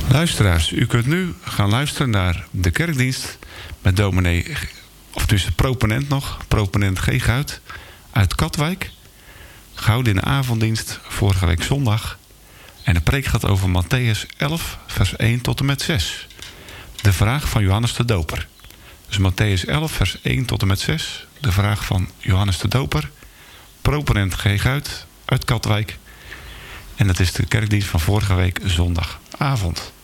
Luisteraars, u kunt nu gaan luisteren naar de kerkdienst met dominee, of tussen proponent nog, proponent G. Guit uit Katwijk. Gehouden in de avonddienst vorige week zondag. En de preek gaat over Mattheüs 11, vers 1 tot en met 6. De vraag van Johannes de Doper. Dus Mattheüs 11, vers 1 tot en met 6. De vraag van Johannes de Doper. Proponent G. Guit uit Katwijk. En dat is de kerkdienst van vorige week zondagavond.